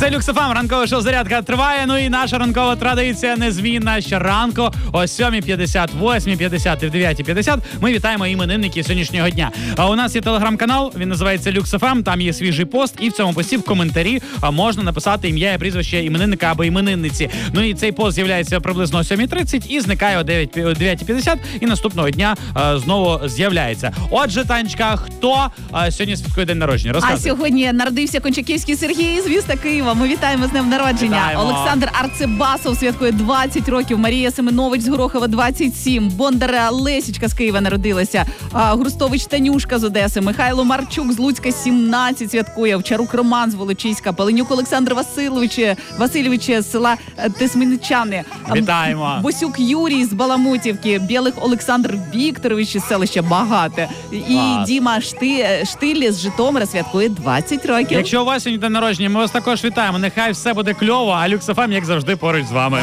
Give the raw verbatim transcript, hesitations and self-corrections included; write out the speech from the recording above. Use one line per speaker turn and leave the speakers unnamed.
Це Люкс еф ем, ранкове шоу «Зарядка» триває. Ну і наша ранкова традиція незмінна. Щоранку о сьомій п'ятдесят, восьмій п'ятдесят і в дев'ятій п'ятдесят ми вітаємо іменинників сьогоднішнього дня. А у нас є телеграм-канал, він називається Люкс еф ем, там є свіжий пост, і в цьому пості в коментарі можна написати ім'я і прізвище іменинника або іменинниці. Ну і цей пост з'являється приблизно о сьомій тридцять і зникає о дев'ятій п'ятдесят, і наступного дня а, знову з'являється. Отже, Танечка, хто а, сьогодні святкує день народження? Розказуй.
А сьогодні народився Кончаківський Сергій з міста Києва. Ми вітаємо з днем народження.
Вітаємо.
Олександр Арцебасов святкує двадцять років. Марія Семенович з Горохова двадцять сім. Бондар Лесічка з Києва народилася. А, Гурстович Танюшка з Одеси. Михайло Марчук з Луцька сімнадцять святкує. Овчарук Роман з Волочиська. Паленюк Олександр Васильович, Васильович з села Тисменичани.
Вітаємо.
Босюк Юрій з Баламутівки. Білих Олександр Вікторович із селища Багате. І
Клас.
Діма Шти... Штилі з Житомира святкує двадцять років.
Якщо у вас сьогодні день народження, ми вас також вітаємо. Нехай все буде кльово, а Люкс еф ем, як завжди, поруч з вами.